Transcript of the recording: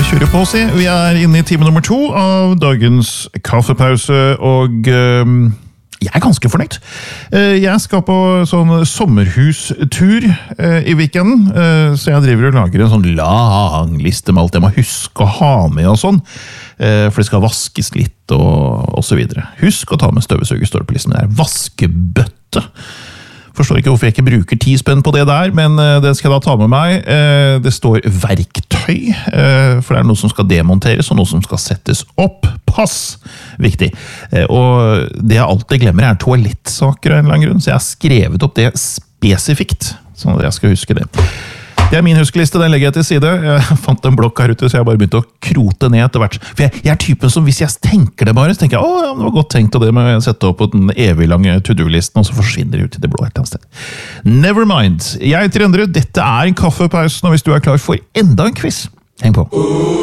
kjøre på, si. Vi inne I time nummer 2 av dagens kaffepause, og jeg ganske fornøyd. Jeg skal på sånn sommerhustur I weekenden, så jeg driver og lager en sånn lang liste med alt jeg må huske å ha med og sånn, for det skal vaskes litt og så videre. Husk å ta med støvsuger, står det på listen. Det vaskebøtte. Forstår ikke hvorfor jeg ikke bruker 10 spenn på det der, men det skal jeg da ta med meg. Det står verktøy, for det noe som skal demonteres, og noe som skal settes opp. Pass! Viktig. Og det jeg alltid glemmer toalettsaker av en eller annen grunn, så jeg har skrevet opp det spesifikt, sånn at jeg skal huske det. Det min huskeliste, den legger jeg til side. Jeg fant en blokk her ute, så jeg bare begynte å krote ned etter hvert. For jeg typen som, hvis jeg tenker det bare, så tenker jeg, ja, det var godt tenkt, og det må jeg sette opp på den evig lange to-do-listen, og så forsvinner det ut I det blå et eller annet sted. Never mind. Jeg heter Endre, dette en kaffepausen, og hvis du klar for enda en quiz, heng på.